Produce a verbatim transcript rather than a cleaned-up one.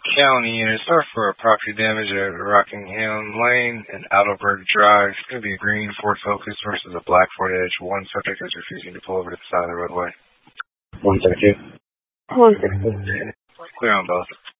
County, and it's sorry for property damage at Rockingham Lane and Alderburg Drive. It's going to be a green Ford Focus versus a black Ford Edge. One subject is refusing to pull over to the side of the roadway. One second. One second. Clear on both.